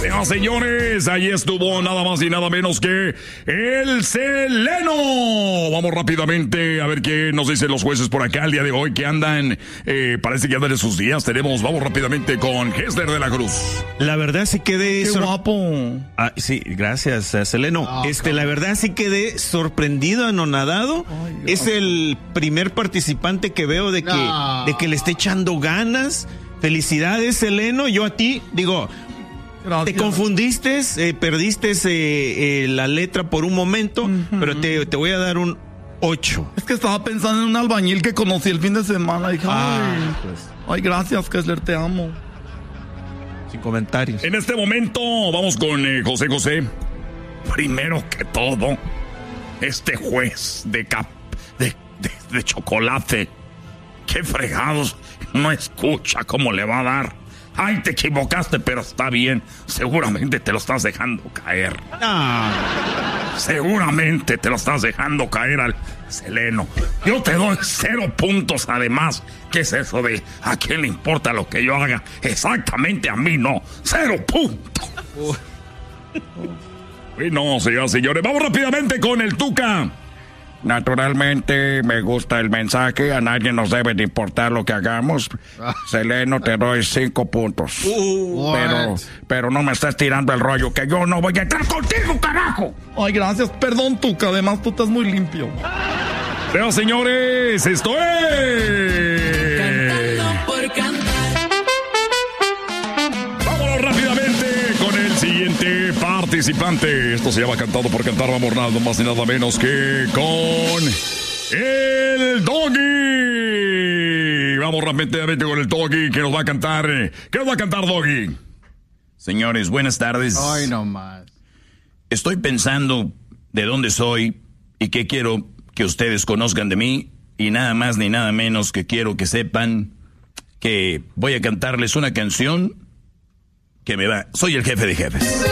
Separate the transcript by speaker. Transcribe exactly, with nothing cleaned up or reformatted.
Speaker 1: Señoras, señores, ahí estuvo nada más y nada menos que el Seleno. Vamos rápidamente a ver qué nos dicen los jueces por acá el día de hoy, que andan, eh, parece que andan en sus días. Tenemos, vamos rápidamente con Hester de la Cruz.
Speaker 2: La verdad sí quedé...
Speaker 3: ¡Qué
Speaker 2: sor-
Speaker 3: guapo!
Speaker 2: Ah, sí, gracias, eh, Seleno.
Speaker 3: Ah,
Speaker 2: este, la verdad sí quedé sorprendido, anonadado.
Speaker 3: Ay,
Speaker 2: es el primer participante que veo de que,
Speaker 3: No.
Speaker 2: de que le esté echando ganas. Felicidades, Seleno. Yo a ti, digo...
Speaker 3: Gracias.
Speaker 2: Te confundiste, eh, perdiste eh, eh, la letra por un momento, uh-huh. pero te, te voy a dar un ocho.
Speaker 3: Es que estaba pensando en un albañil que conocí el fin de semana. Y dije,
Speaker 2: Ah,
Speaker 3: ay,
Speaker 2: pues.
Speaker 3: ay, gracias, Kessler, te amo.
Speaker 2: Sin comentarios.
Speaker 1: En este momento vamos con eh, José José. Primero que todo, este juez de, cap, de, de, de chocolate, qué fregados, no escucha cómo le va a dar. Ay, te equivocaste, pero está bien. Seguramente te lo estás dejando caer.
Speaker 2: Ah.
Speaker 1: Seguramente te lo estás dejando caer al Seleno. Yo te doy cero puntos además. ¿Qué es eso de a quién le importa lo que yo haga? Exactamente a mí no. Cero puntos. Y no, señoras y señores. Vamos rápidamente con el Tuca. Naturalmente me gusta el mensaje, a nadie nos debe de importar lo que hagamos. Seleno, te doy cinco puntos.
Speaker 2: Uh,
Speaker 1: pero, pero no me estás tirando el rollo, que yo no voy a entrar contigo, carajo.
Speaker 3: Ay, gracias, perdón, Tuca, además tú estás muy limpio.
Speaker 1: Pero señores, esto es...
Speaker 4: Cantando por cantar.
Speaker 1: Vámonos rápidamente con el siguiente participante. Esto se llama Cantado por Cantar. Vamos nada más y nada menos que con el Doggy. Vamos rápidamente con el Doggy, que nos va a cantar. ¿Qué nos va a cantar, Doggy?
Speaker 5: Señores, buenas tardes.
Speaker 6: Ay, no más.
Speaker 5: Estoy pensando de dónde soy y qué quiero que ustedes conozcan de mí. Y nada más ni nada menos que quiero que sepan que voy a cantarles una canción que me va... Soy el jefe de jefes.